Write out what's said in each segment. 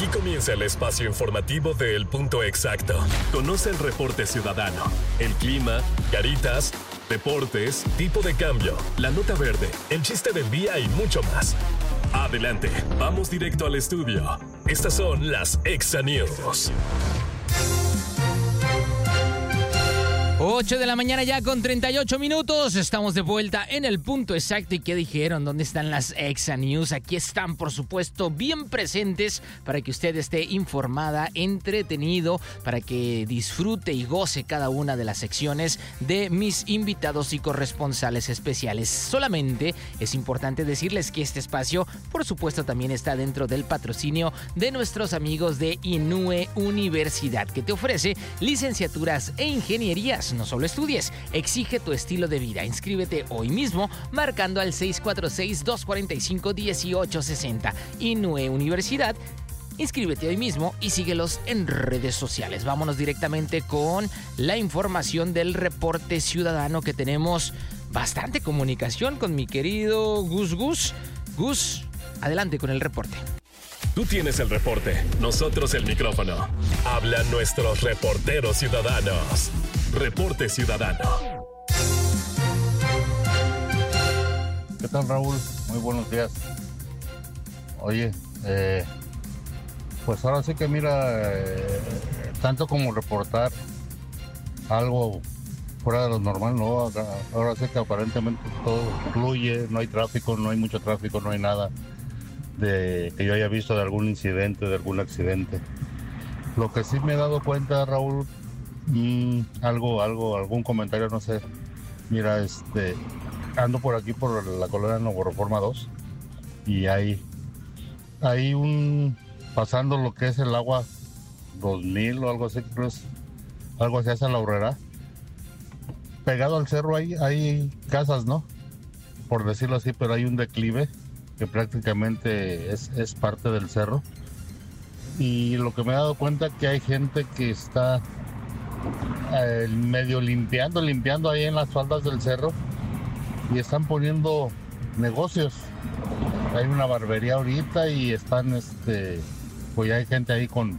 Aquí comienza el espacio informativo de El Punto Exacto. Conoce el reporte ciudadano, el clima, caritas, deportes, tipo de cambio, la nota verde, el chiste del día y mucho más. Adelante, vamos directo al estudio. Estas son las Exa News. 8 de la mañana ya con 38 minutos. Estamos de vuelta en El Punto Exacto. ¿Y qué dijeron? ¿Dónde están las Exa News? Aquí están, por supuesto, bien presentes para que usted esté informada, entretenido, para que disfrute y goce cada una de las secciones de mis invitados y corresponsales especiales. Solamente es importante decirles que este espacio, por supuesto, también está dentro del patrocinio de nuestros amigos de Inúe Universidad, que te ofrece licenciaturas e ingenierías. No solo estudies, exige tu estilo de vida. Inscríbete hoy mismo marcando al 646-245-1860. Inúe Universidad. Inscríbete hoy mismo y síguelos en redes sociales. Vámonos directamente con la información del reporte ciudadano, que tenemos bastante comunicación con mi querido Gus. Gus, adelante con el reporte. Tú tienes el reporte, nosotros el micrófono. Hablan nuestros reporteros ciudadanos. Reporte Ciudadano. ¿Qué tal, Raúl? Muy buenos días. Oye, pues ahora sí que mira, tanto como reportar algo fuera de lo normal, ¿no? Ahora sí que aparentemente todo fluye, no hay tráfico, no hay mucho tráfico, no hay nada de que yo haya visto de algún incidente, de algún accidente. Lo que sí me he dado cuenta, Raúl, algún comentario, no sé. Mira, ando por aquí por la colonia Nuevo Reforma 2 y hay pasando lo que es el agua 2000 o algo así, creo es algo así hacia la Aurrera. Pegado al cerro hay casas, ¿no? Por decirlo así, pero hay un declive que prácticamente es parte del cerro. Y lo que me he dado cuenta es que hay gente que está medio limpiando ahí en las faldas del cerro y están poniendo negocios. Hay una barbería ahorita y están, pues ya hay gente ahí con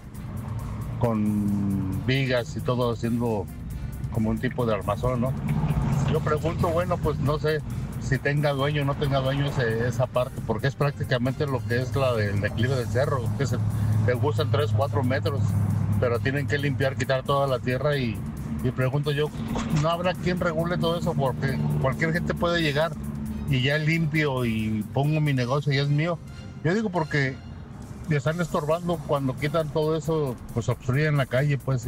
vigas y todo haciendo como un tipo de armazón, ¿no? Yo pregunto, bueno, pues no sé si tenga dueño o no tenga dueño esa parte, porque es prácticamente lo que es la del declive del cerro, que te gustan 3-4 metros, pero tienen que limpiar, quitar toda la tierra y pregunto yo, ¿no habrá quien regule todo eso? Porque cualquier gente puede llegar y ya limpio y pongo mi negocio y es mío. Yo digo porque me están estorbando cuando quitan todo eso, pues obstruyen la calle, pues,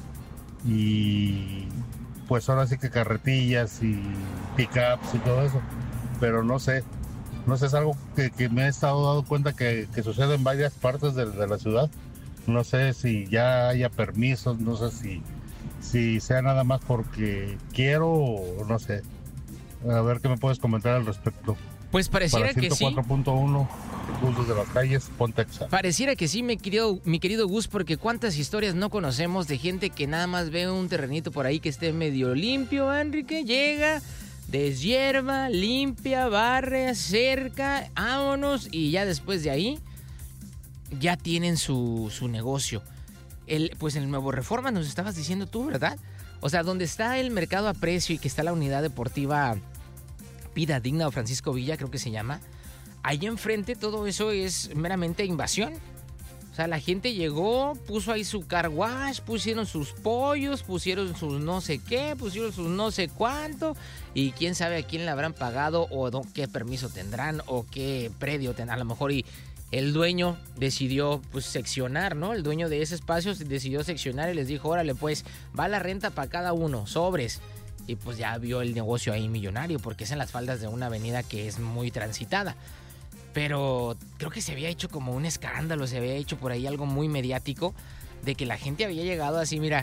y pues ahora sí que carretillas y pickups y todo eso, pero no sé, es algo que me he estado dando cuenta que sucede en varias partes de la ciudad. No sé si ya haya permisos, no sé si sea nada más porque quiero o no sé. A ver qué me puedes comentar al respecto. Pues pareciera que sí. 104.1, Gus de las calles, Ponte Exa. Pareciera que sí, mi querido Gus, porque cuántas historias no conocemos de gente que nada más ve un terrenito por ahí que esté medio limpio, Enrique, llega, deshierva, limpia, barre, cerca, vámonos, y ya después de ahí ya tienen su negocio. Pues en el Nuevo Reforma nos estabas diciendo tú, ¿verdad? O sea, donde está el mercado a precio y que está la unidad deportiva Vida Digna o Francisco Villa, creo que se llama. Ahí enfrente todo eso es meramente invasión. O sea, la gente llegó, puso ahí su car wash, pusieron sus pollos, pusieron sus no sé qué, pusieron sus no sé cuánto. Y quién sabe a quién le habrán pagado o qué permiso tendrán o qué predio tendrán. A lo mejor y el dueño decidió pues seccionar, ¿no? El dueño de ese espacio decidió seccionar y les dijo, órale pues, va la renta para cada uno, sobres. Y pues ya vio el negocio ahí millonario, porque es en las faldas de una avenida que es muy transitada. Pero creo que se había hecho como un escándalo, se había hecho por ahí algo muy mediático, de que la gente había llegado así, mira,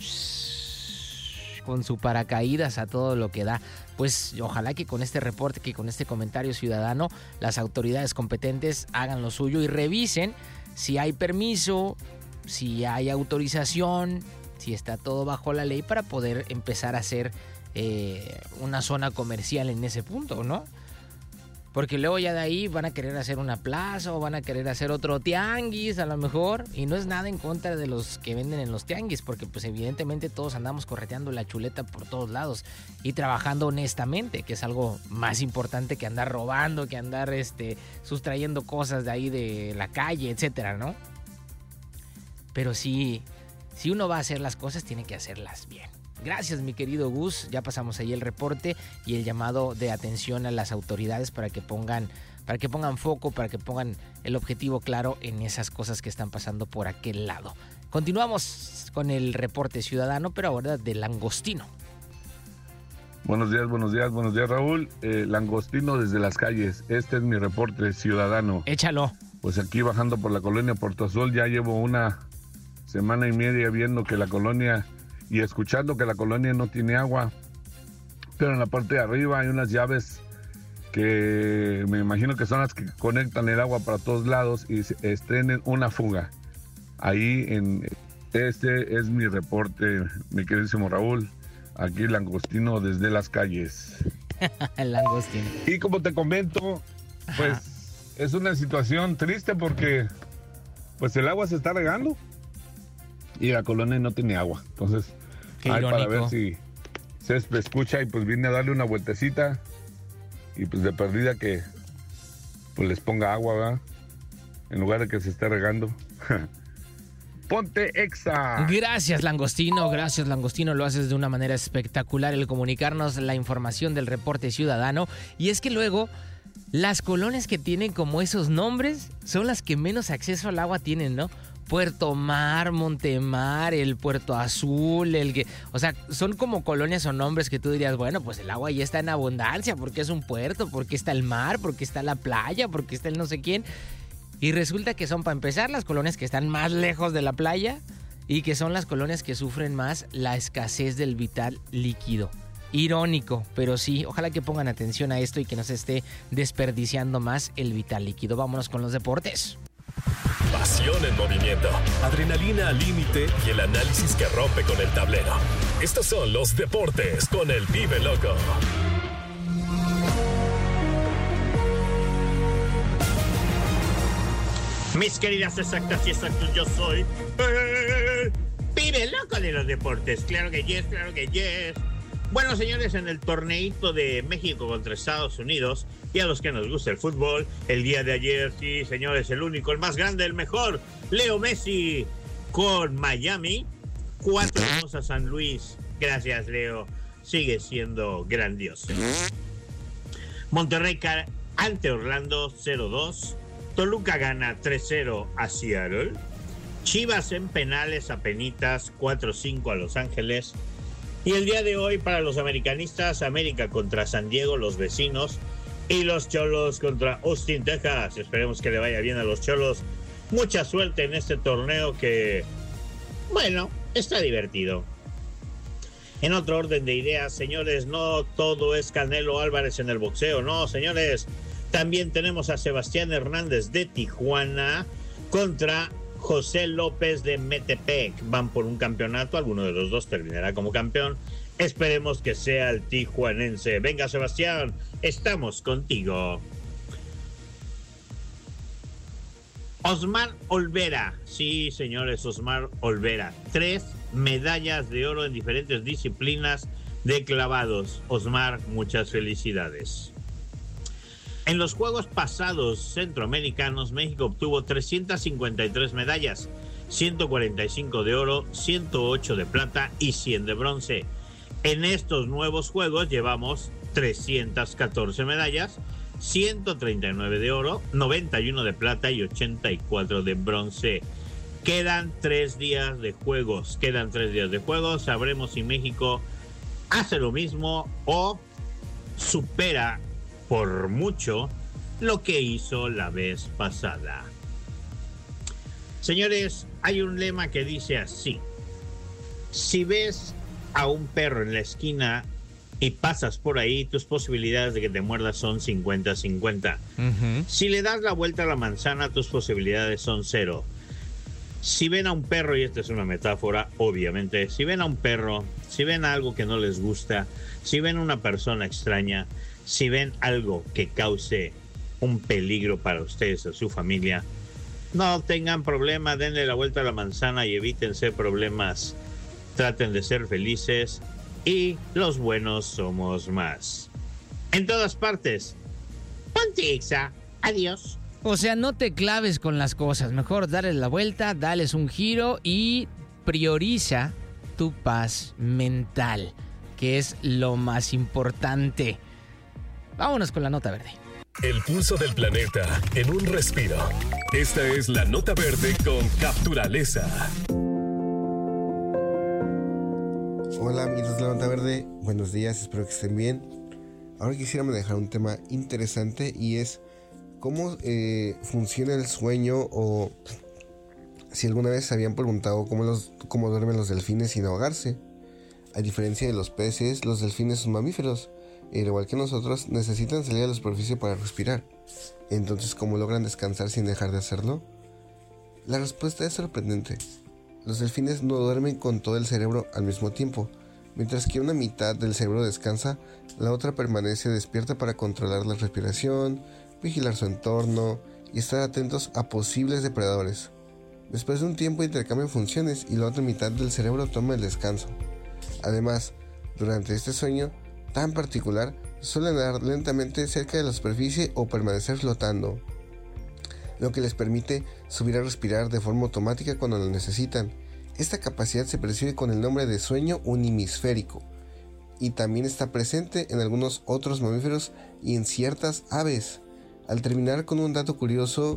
con su paracaídas a todo lo que da. Pues ojalá que con este reporte, que con este comentario ciudadano, las autoridades competentes hagan lo suyo y revisen si hay permiso, si hay autorización, si está todo bajo la ley para poder empezar a hacer una zona comercial en ese punto, ¿no? porque luego ya de ahí van a querer hacer una plaza o van a querer hacer otro tianguis a lo mejor, y no es nada en contra de los que venden en los tianguis, porque pues evidentemente todos andamos correteando la chuleta por todos lados y trabajando honestamente, que es algo más importante que andar robando, que andar sustrayendo cosas de ahí de la calle, etcétera, ¿no? Pero sí, si uno va a hacer las cosas, tiene que hacerlas bien. Gracias, mi querido Gus. Ya pasamos ahí el reporte y el llamado de atención a las autoridades para que pongan foco, para que pongan el objetivo claro en esas cosas que están pasando por aquel lado. Continuamos con el reporte ciudadano, pero ahora de Langostino. Buenos días, Raúl. Langostino desde las calles. Este es mi reporte ciudadano. Échalo. Pues aquí bajando por la colonia Puerto Azul, ya llevo una semana y media viendo que la colonia y escuchando que la colonia no tiene agua, pero en la parte de arriba hay unas llaves que me imagino que son las que conectan el agua para todos lados y tienen una fuga. Este es mi reporte, mi queridísimo Raúl, aquí Langostino desde las calles. El Langostino. Y como te comento, pues es una situación triste porque pues el agua se está regando y la colonia no tiene agua. Entonces, para ver si Césped escucha y pues viene a darle una vueltecita y pues de perdida que pues les ponga agua, ¿verdad? En lugar de que se esté regando. Ponte Exa. Gracias, Langostino, lo haces de una manera espectacular el comunicarnos la información del reporte ciudadano. Y es que luego las colonias que tienen como esos nombres son las que menos acceso al agua tienen, ¿no? Puerto Mar, Montemar, el Puerto Azul, o sea, son como colonias o nombres que tú dirías, bueno, pues el agua ya está en abundancia, porque es un puerto, porque está el mar, porque está la playa, porque está el no sé quién. Y resulta que son, para empezar, las colonias que están más lejos de la playa y que son las colonias que sufren más la escasez del vital líquido. Irónico, pero sí, ojalá que pongan atención a esto y que no se esté desperdiciando más el vital líquido. Vámonos con los deportes. Pasión en movimiento, adrenalina al límite y el análisis que rompe con el tablero. Estos son los deportes con el Pibe Loco. Mis queridas exactas y exactos, yo soy Pibe Loco de los deportes. Claro que yes, claro que yes. Bueno, señores, en el torneito de México contra Estados Unidos, y a los que nos gusta el fútbol, el día de ayer, sí, señores, el único, el más grande, el mejor, Leo Messi con Miami, 4-2 a San Luis. Gracias, Leo. Sigue siendo grandioso. Monterrey ante Orlando, 0-2. Toluca gana 3-0 a Seattle. Chivas en penales a penitas, 4-5 a Los Ángeles. Y el día de hoy para los americanistas, América contra San Diego, los vecinos, y los Cholos contra Austin, Texas. Esperemos que le vaya bien a los Cholos. Mucha suerte en este torneo que, bueno, está divertido. En otro orden de ideas, señores, no todo es Canelo Álvarez en el boxeo, no, señores. También tenemos a Sebastián Hernández de Tijuana contra José López de Metepec. Van por un campeonato, alguno de los dos terminará como campeón. Esperemos que sea el tijuanense. Venga, Sebastián, estamos contigo. Osmar Olvera, sí, señores, Osmar Olvera. 3 medallas de oro en diferentes disciplinas de clavados. Osmar, muchas felicidades. En los Juegos pasados centroamericanos, México obtuvo 353 medallas, 145 de oro, 108 de plata y 100 de bronce. En estos nuevos Juegos llevamos 314 medallas, 139 de oro, 91 de plata y 84 de bronce. Quedan 3 días de Juegos, Sabremos si México hace lo mismo o supera por mucho lo que hizo la vez pasada. Señores, hay un lema que dice así: si ves a un perro en la esquina y pasas por ahí, tus posibilidades de que te muerda son 50-50. Si le das la vuelta a la manzana, tus posibilidades son 0. Si ven a un perro, y esta es una metáfora, obviamente, si ven a un perro, si ven algo que no les gusta, si ven una persona extraña, si ven algo que cause un peligro para ustedes o su familia. No tengan problema, denle la vuelta a la manzana y evítense problemas. Traten de ser felices y los buenos somos más. En todas partes. Ponte Exa. Adiós. O sea, no te claves con las cosas. Mejor dale la vuelta, dales un giro y prioriza tu paz mental, que es lo más importante. Vámonos con la nota verde. El pulso del planeta en un respiro. Esta es la nota verde con Capturaleza. Hola amigos de la nota verde, buenos días, espero que estén bien. Ahora quisiera manejar un tema interesante y es cómo funciona el sueño, o si alguna vez se habían preguntado cómo duermen los delfines sin ahogarse. A diferencia de los peces, los delfines son mamíferos, y al igual que nosotros necesitan salir a la superficie para respirar. Entonces, ¿cómo logran descansar sin dejar de hacerlo? La respuesta es sorprendente. Los delfines no duermen con todo el cerebro al mismo tiempo. Mientras que una mitad del cerebro descansa, la otra permanece despierta para controlar la respiración, vigilar su entorno y estar atentos a posibles depredadores. Después de un tiempo intercambian funciones y la otra mitad del cerebro toma el descanso. Además, durante este sueño tan particular, suelen nadar lentamente cerca de la superficie o permanecer flotando, lo que les permite subir a respirar de forma automática cuando lo necesitan. Esta capacidad se percibe con el nombre de sueño unihemisférico y también está presente en algunos otros mamíferos y en ciertas aves. Al terminar con un dato curioso,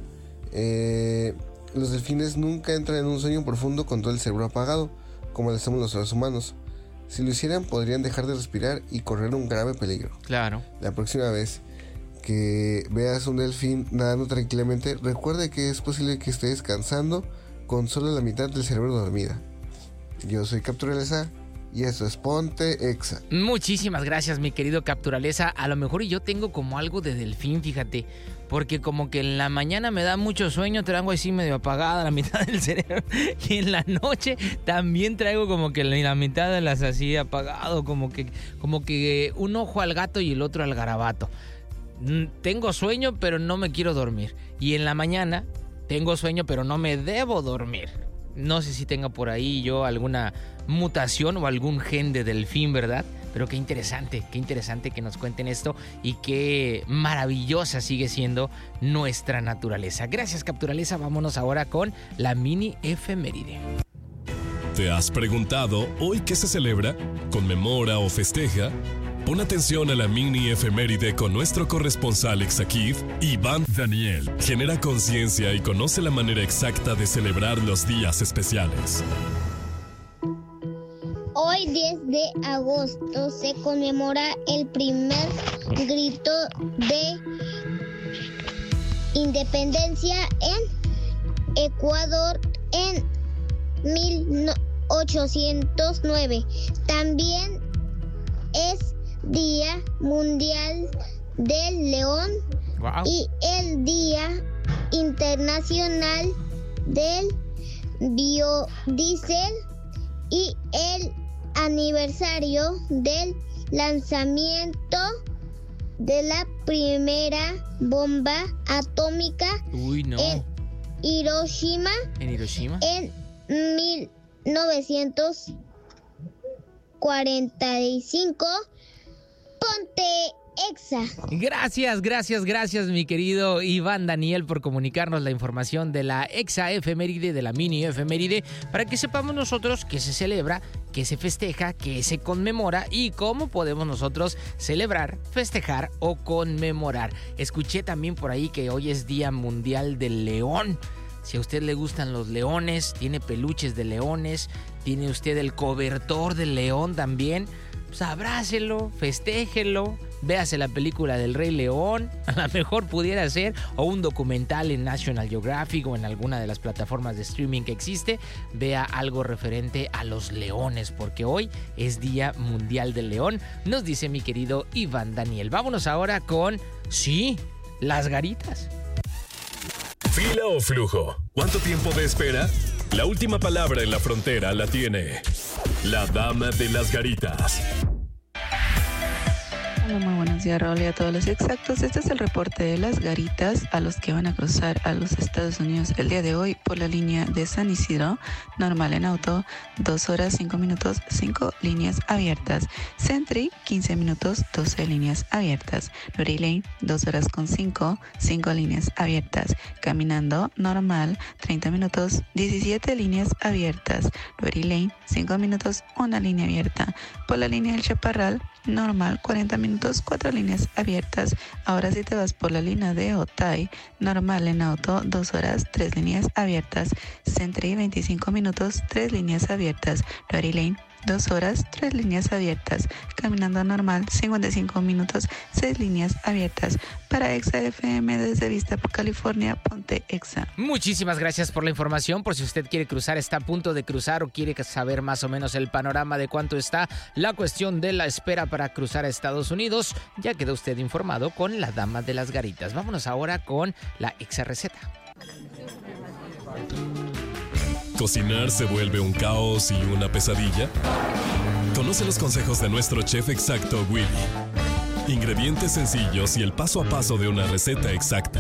los delfines nunca entran en un sueño profundo con todo el cerebro apagado, como lo hacemos los seres humanos. Si lo hicieran, podrían dejar de respirar y correr un grave peligro. Claro. La próxima vez que veas un delfín nadando tranquilamente, recuerde que es posible que esté descansando con solo la mitad del cerebro dormida. Yo soy Capturaleza y eso es Ponte Exa. Muchísimas gracias, mi querido Capturaleza. A lo mejor yo tengo como algo de delfín, fíjate, porque como que en la mañana me da mucho sueño, traigo así medio apagada la mitad del cerebro, y en la noche también traigo como que la mitad de las así apagado, como que un ojo al gato y el otro al garabato. Tengo sueño, pero no me quiero dormir. Y en la mañana tengo sueño, pero no me debo dormir. No sé si tenga por ahí yo alguna mutación o algún gen de delfín, ¿verdad? Pero qué interesante que nos cuenten esto y qué maravillosa sigue siendo nuestra naturaleza. Gracias, Capturaleza. Vámonos ahora con la mini efeméride. ¿Te has preguntado hoy qué se celebra, conmemora o festeja? Pon atención a la mini efeméride con nuestro corresponsal Exakid, Iván Daniel. Genera conciencia y conoce la manera exacta de celebrar los días especiales. Hoy, 10 de agosto, se conmemora el primer grito de independencia en Ecuador en 1809. También es Día Mundial del León. Wow. Y el Día Internacional del Biodiesel y el aniversario del lanzamiento de la primera bomba atómica en Hiroshima en 1945. Ponte Exa. Gracias, mi querido Iván Daniel, por comunicarnos la información de la Exa efeméride, de la mini efeméride, para que sepamos nosotros qué se celebra, qué se festeja, qué se conmemora y cómo podemos nosotros celebrar, festejar o conmemorar. Escuché también por ahí que hoy es Día Mundial del León. Si a usted le gustan los leones, tiene peluches de leones, tiene usted el cobertor del león también, pues abrácelo, festéjelo, véase la película del Rey León, a lo mejor pudiera ser, o un documental en National Geographic o en alguna de las plataformas de streaming que existe, vea algo referente a los leones, porque hoy es Día Mundial del León, nos dice mi querido Iván Daniel. Vámonos ahora con, sí, las garitas. ¿Fila o flujo? ¿Cuánto tiempo de espera? La última palabra en la frontera la tiene la dama de las garitas. Hola, muy buenos días, Raúl, y a todos los exactos. Este es el reporte de las garitas a los que van a cruzar a los Estados Unidos el día de hoy por la línea de San Isidro. Normal en auto, 2 horas 5 minutos, 5 líneas abiertas. Sentry, 15 minutos, 12 líneas abiertas. Nuri Lane, 2 horas con 5 líneas abiertas. Caminando, normal, 30 minutos, 17 líneas abiertas. Nuri Lane, 5 minutos, 1 línea abierta. Por la línea del Chaparral, normal, 40 minutos, 4 líneas abiertas. Ahora si te vas por la línea de Otay, normal en auto, 2 horas, 3 líneas abiertas. Sentry, 25 minutos, 3 líneas abiertas. Nuri Lane, 2 horas, 3 líneas abiertas. Caminando normal, 55 minutos, 6 líneas abiertas. Para Exa FM desde Vista, California, ponte Exa. Muchísimas gracias por la información. Por si usted quiere cruzar, está a punto de cruzar o quiere saber más o menos el panorama de cuánto está la cuestión de la espera para cruzar a Estados Unidos, ya quedó usted informado con la dama de las garitas. Vámonos ahora con la Exa receta. ¿Cocinar se vuelve un caos y una pesadilla? Conoce los consejos de nuestro chef exacto, Willy. Ingredientes sencillos y el paso a paso de una receta exacta.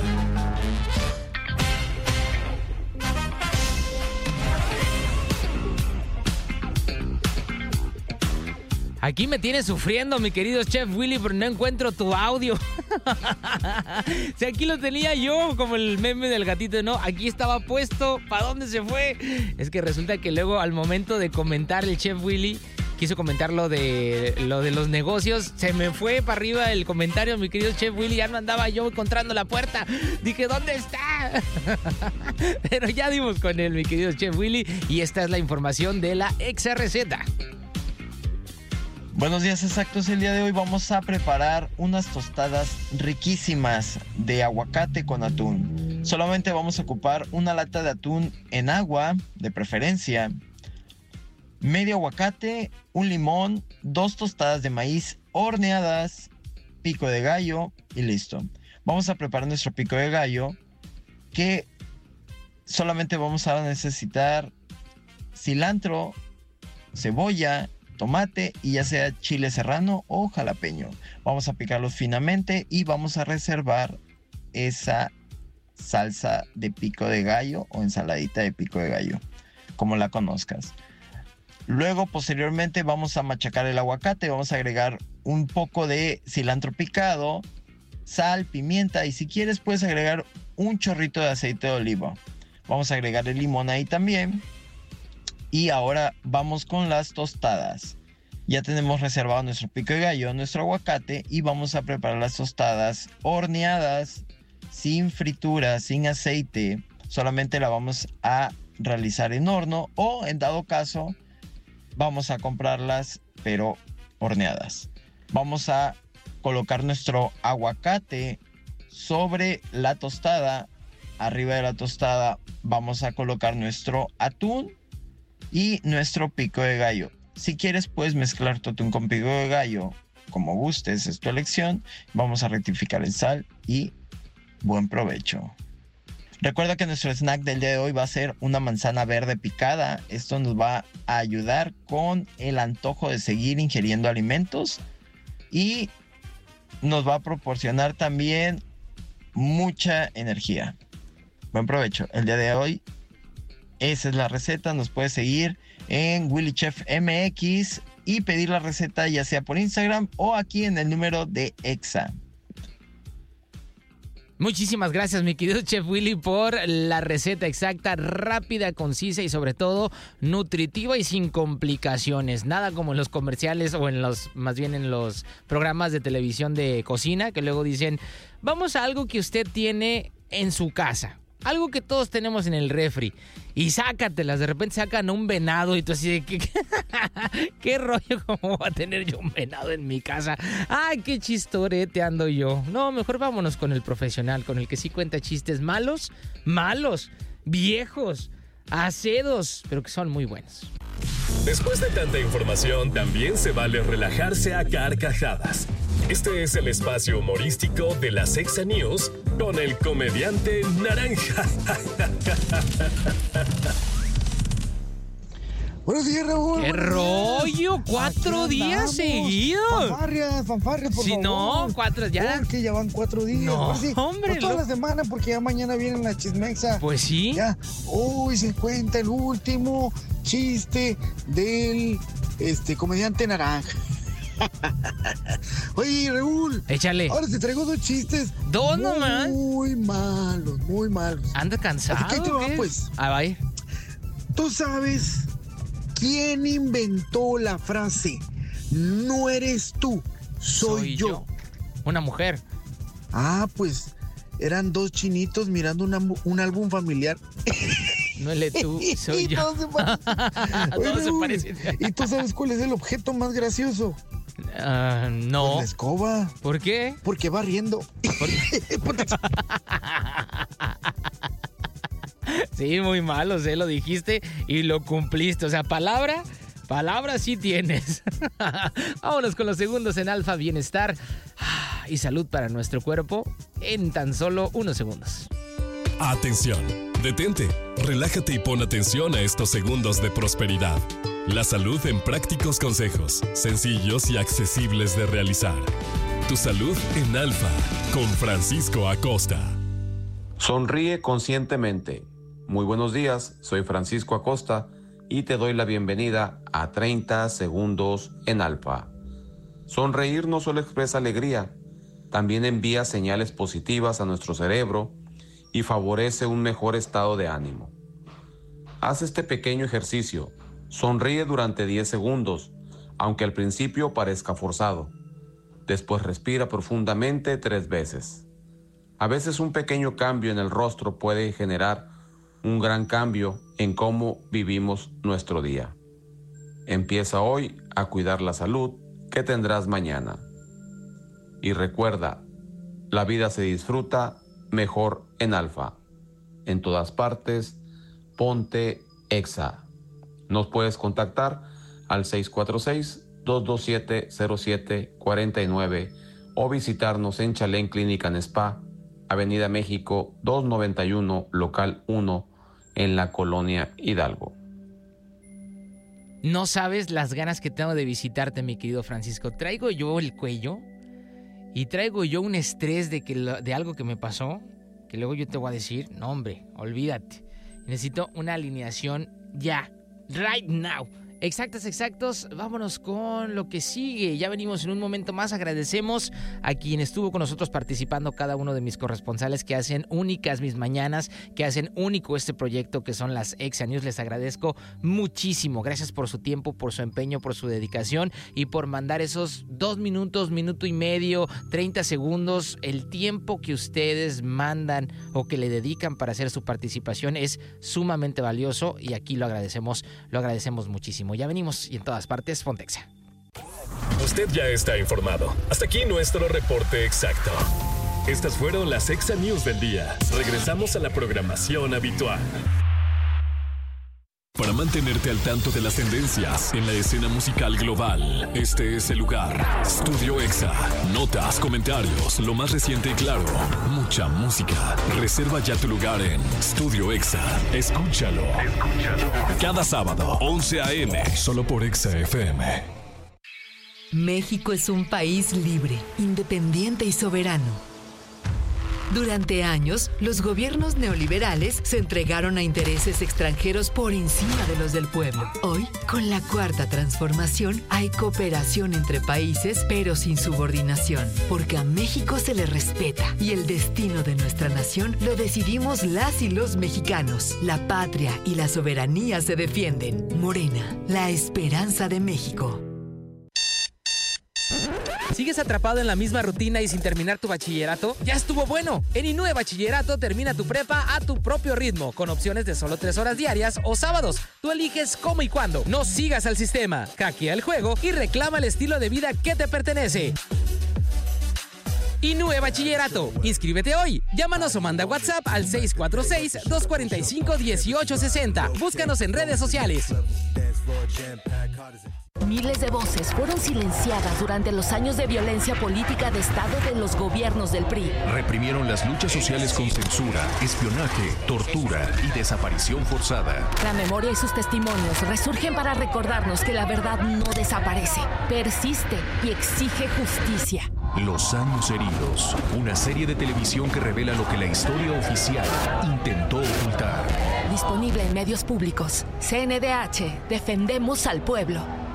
Aquí me tienes sufriendo, mi querido Chef Willy, pero no encuentro tu audio. Si aquí lo tenía yo, como el meme del gatito, no, aquí estaba puesto. ¿Para dónde se fue? Es que resulta que luego al momento de comentar el Chef Willy, quiso comentar lo de los negocios, se me fue para arriba el comentario, mi querido Chef Willy, ya no andaba yo encontrando la puerta. Dije, ¿dónde está? Pero ya dimos con él, mi querido Chef Willy, y esta es la información de la Exa receta. Buenos días exactos, el día de hoy vamos a preparar unas tostadas riquísimas de aguacate con atún. Solamente vamos a ocupar una lata de atún en agua, de preferencia, medio aguacate, un limón, 2 tostadas de maíz horneadas, pico de gallo y listo. Vamos a preparar nuestro pico de gallo, que solamente vamos a necesitar cilantro, cebolla, tomate y ya sea chile serrano o jalapeño. Vamos a picarlos finamente y vamos a reservar esa salsa de pico de gallo o ensaladita de pico de gallo, como la conozcas. Luego, posteriormente, vamos a machacar el aguacate, vamos a agregar un poco de cilantro picado, sal, pimienta y si quieres puedes agregar un chorrito de aceite de oliva. Vamos a agregar el limón ahí también. Y ahora vamos con las tostadas. Ya tenemos reservado nuestro pico de gallo, nuestro aguacate y vamos a preparar las tostadas horneadas, sin fritura, sin aceite. Solamente la vamos a realizar en horno o en dado caso vamos a comprarlas pero horneadas. Vamos a colocar nuestro aguacate sobre la tostada. Arriba de la tostada vamos a colocar nuestro atún y nuestro pico de gallo. Si quieres puedes mezclar tu atún con pico de gallo como gustes, es tu elección. Vamos a rectificar el sal y buen provecho. Recuerda que nuestro snack del día de hoy va a ser una manzana verde picada. Esto nos va a ayudar con el antojo de seguir ingiriendo alimentos y nos va a proporcionar también mucha energía. Buen provecho. El día de hoy esa es la receta. Nos puedes seguir en Willy Chef MX y pedir la receta ya sea por Instagram o aquí en el número de Exa. Muchísimas gracias, mi querido Chef Willy, por la receta exacta, rápida, concisa y sobre todo nutritiva y sin complicaciones. Nada como en los comerciales o más bien en los programas de televisión de cocina que luego dicen, vamos a algo que usted tiene en su casa. Algo que todos tenemos en el refri. Y sácatelas, de repente sacan un venado y tú así de ¿qué rollo? ¿Cómo va a tener yo un venado en mi casa? ¡Ay, qué chistorete ando yo! No, mejor vámonos con el profesional, con el que sí cuenta chistes malos, viejos, acedos, pero que son muy buenos. Después de tanta información, también se vale relajarse a carcajadas. Este es el espacio humorístico de la Exa News con el comediante Naranja. Buenos días, Raúl. ¡Qué rollo! 4 días seguidos. Fanfarrias, por favor. No, 4 ya. Porque ya van 4 días. No, sí, hombre. Toda la semana, porque ya mañana viene la chismexa. Pues sí. Ya, hoy se cuenta el último chiste del comediante naranja. Oye, Raúl. Échale. Ahora te traigo 2 chistes. 2 nomás. Muy malos. Anda cansado. Así que te va, pues. Vaya. ¿Tú sabes quién inventó la frase "no eres tú, soy yo"? Una mujer. Pues eran 2 chinitos mirando un álbum familiar. No eres tú, soy yo. Todos se parecen. Todos se parecen. ¿Y tú sabes cuál es el objeto más gracioso? No. Pues la escoba. ¿Por qué? Porque va riendo. Sí, muy malo, lo dijiste y lo cumpliste. O sea, palabra sí tienes. Vámonos con los segundos en Alfa Bienestar y salud para nuestro cuerpo en tan solo unos segundos. Atención, detente, relájate y pon atención a estos segundos de prosperidad. La salud en prácticos consejos, sencillos y accesibles de realizar. Tu salud en Alfa, con Francisco Acosta. Sonríe conscientemente. Muy buenos días, soy Francisco Acosta y te doy la bienvenida a 30 segundos en Alfa. Sonreír no solo expresa alegría, también envía señales positivas a nuestro cerebro y favorece un mejor estado de ánimo. Haz este pequeño ejercicio. Sonríe durante 10 segundos, aunque al principio parezca forzado. Después respira profundamente 3 veces. A veces un pequeño cambio en el rostro puede generar un gran cambio en cómo vivimos nuestro día. Empieza hoy a cuidar la salud que tendrás mañana. Y recuerda, la vida se disfruta mejor en Alfa. En todas partes, ponte Exa. Nos puedes contactar al 646-227-0749 o visitarnos en Chalén Clínica and Spa, Avenida México 291, local 1, en la colonia Hidalgo. No sabes las ganas que tengo de visitarte, mi querido Francisco. Traigo yo el cuello y traigo yo un estrés de algo que me pasó, que luego yo te voy a decir, no hombre, olvídate. Necesito una alineación ya. Right now. Exactos, vámonos con lo que sigue. Ya venimos en un momento más. Agradecemos a quien estuvo con nosotros participando, cada uno de mis corresponsales que hacen únicas mis mañanas, que hacen único este proyecto que son las Exa News. Les agradezco muchísimo. Gracias por su tiempo, por su empeño, por su dedicación y por mandar esos 2 minutos, minuto y medio, 30 segundos. El tiempo que ustedes mandan o que le dedican para hacer su participación es sumamente valioso y aquí lo agradecemos muchísimo. Ya venimos y en todas partes, ponte Exa. Usted ya está informado. Hasta aquí nuestro reporte exacto. Estas fueron las Exa News del día. Regresamos a la programación habitual. Para mantenerte al tanto de las tendencias en la escena musical global, este es el lugar. Studio Exa. Notas, comentarios, lo más reciente y claro. Mucha música. Reserva ya tu lugar en Studio Exa. Escúchalo. Cada sábado, 11 a.m. Solo por Exa FM. México es un país libre, independiente y soberano. Durante años, los gobiernos neoliberales se entregaron a intereses extranjeros por encima de los del pueblo. Hoy, con la Cuarta Transformación, hay cooperación entre países, pero sin subordinación, porque a México se le respeta y el destino de nuestra nación lo decidimos las y los mexicanos. La patria y la soberanía se defienden. Morena, la esperanza de México. ¿Sigues atrapado en la misma rutina y sin terminar tu bachillerato? ¡Ya estuvo bueno! En INUE Bachillerato termina tu prepa a tu propio ritmo, con opciones de solo 3 horas diarias o sábados. Tú eliges cómo y cuándo. No sigas al sistema, hackea el juego y reclama el estilo de vida que te pertenece. INUE Bachillerato. Inscríbete hoy. Llámanos o manda WhatsApp al 646-245-1860. Búscanos en redes sociales. Miles de voces fueron silenciadas durante los años de violencia política de Estado de los gobiernos del PRI. Reprimieron las luchas sociales con censura, espionaje, tortura y desaparición forzada. La memoria y sus testimonios resurgen para recordarnos que la verdad no desaparece, persiste y exige justicia. Los años heridos, una serie de televisión que revela lo que la historia oficial intentó ocultar. Disponible en medios públicos. CNDH, defendemos al pueblo.